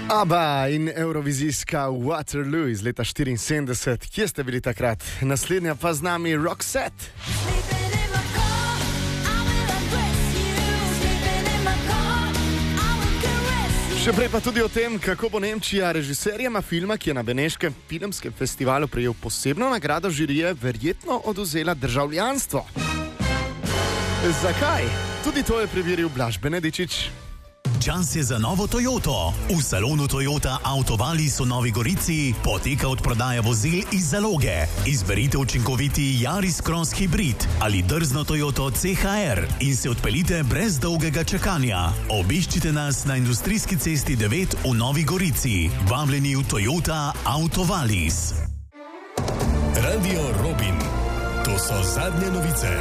ABBA in Eurovizijska Waterloo iz leta 1974. Kje ste bili takrat? Naslednja pa z nami Roxette. Še prej pa tudi o tem, kako bo Nemčija režiserjema filma, ki je na Beneškem filmskem festivalu prejel posebno nagrado žirije, verjetno odvzela državljanstvo. Zakaj? Tudi to je preveril Blaž Benedičič. Čas je za novo Toyoto. V salonu Toyota Autovalis v Novi Gorici poteka odprodaja vozil iz zaloge. Izberite učinkoviti Yaris Cross Hybrid ali drzno Toyoto CHR in se odpeljite brez dolgega čakanja. Obiščite nas na Industrijski cesti 9 v Novi Gorici. Vabljeni v Toyota Autovalis. Radio Robin. To so zadnje novice.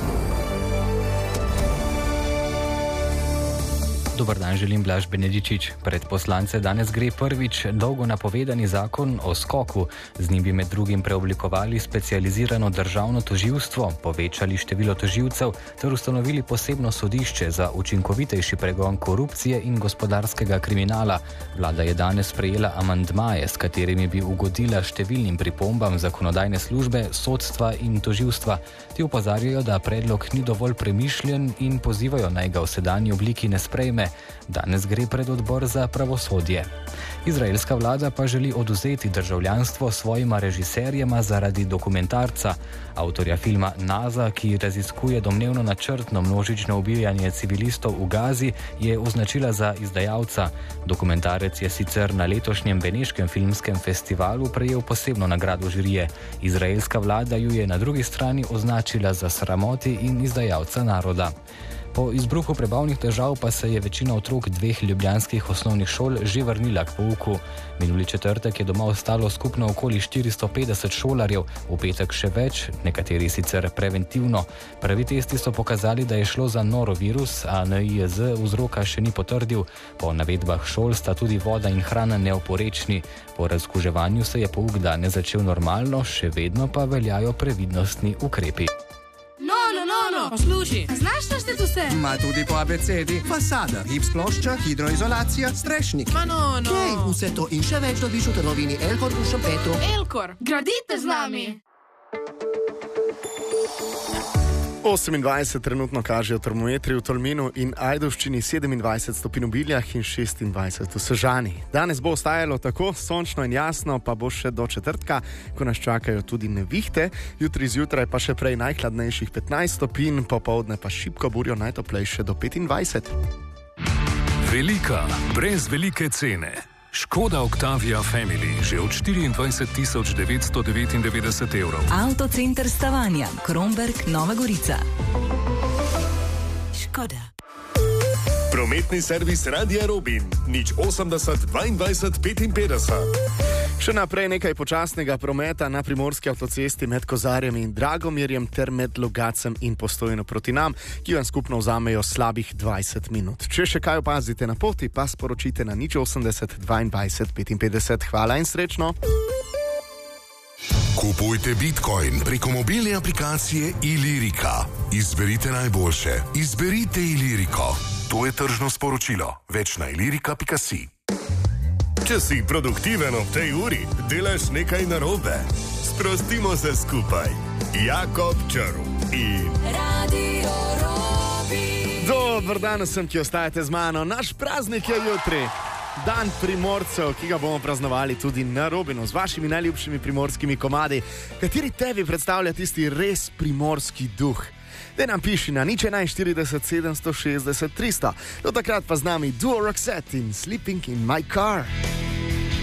Dobar dan, želim Blaž Benedičič. Pred poslance danes gre prvič dolgo napovedani zakon o skoku. Z njim bi med drugim preoblikovali specializirano državno tožilstvo, povečali število tožilcev ter ustanovili posebno sodišče za učinkovitejši pregon korupcije in gospodarskega kriminala. Vlada je danes sprejela amandmaje, s katerimi bi ugodila številnim pripombam zakonodajne službe, sodstva in tožilstva. Ti opozarjajo, da predlog ni dovolj premišljen in pozivajo, naj ga v sedanji obliki ne sprejme. Danes gre pred odbor za pravosodje. Izraelska vlada pa želi odvzeti državljanstvo svojima režiserjema zaradi dokumentarca. Avtorja filma Naza, ki raziskuje domnevno načrtno množično ubijanje civilistov v Gazi, je označila za izdajalca. Dokumentarec je sicer na letošnjem Beneškem filmskem festivalu prejel posebno nagrado žirije. Izraelska vlada ju je na drugi strani označila za sramoti in izdajalca naroda. Po izbruhu prebavnih težav pa se je večina otrok dveh ljubljanskih osnovnih šol že vrnila k pouku. Minuli četrtek je doma ostalo skupno okoli 450 šolarjev, v petek še več, nekateri sicer preventivno. Prvi testi so pokazali, da je šlo za norovirus, a NIJZ vzroka še ni potrdil. Po navedbah šol sta tudi voda in hrana neoporečni. Po razkuževanju se je pouk danes začel normalno, še vedno pa veljajo previdnostni ukrepi. Poslušaj, znaš našteti vse? Ma tudi po abecedi. Fasada, gips plošča, hidroizolacija, strešnik. Kej, vse to in še več dobiš v trgovini Elkor v Šempetu. Elkor, gradite z nami! 28 trenutno kažejo termometri v Tolminu in Ajdovščini, 27 stopinj v Biljah in 26 v Sežani. Danes bo ostajalo tako sončno in jasno, pa bo še do četrtka, ko nas čakajo tudi nevihte. Jutri zjutraj pa še prej najhladnejših 15 stopinj, popoldne pa šibko burjo najtoplejše do 25. Velika, brez velike cene. Škoda Octavia Family že od 24.999 evrov. Avtocenter Stavanja, Kromberk, Nova Gorica. Škoda. Prometni servis Radia Robin. 080 22 55. Še naprej nekaj počasnega prometa na primorski avtocesti med Kozarjem in Dragomirjem ter med Logacem in Postojno proti nam, ki vam skupno vzamejo slabih 20 minut. Če še kaj opazite na poti, pa sporočite na 080 22 55. Hvala in srečno! Kupujte Bitcoin preko mobilne aplikacije Ilirika. Izberite najboljše. Izberite Iliriko. To je tržno sporočilo. Več na ilirika.si. Če si produktiven ob tej uri, delaš nekaj narobe. Sprostimo se skupaj. Jakob Črv in Radio Robin. Dober dan vsem, ki ostajate z mano. Naš praznik je jutri. Dan Primorcev, ki ga bomo praznovali tudi na Robinu z vašimi najljubšimi primorskimi komadi. Kateri tebi predstavlja tisti res primorski duh? Dej nam piši na 041 760 300. Do takrat pa z nami Duo Roxette in Sleeping in My Car.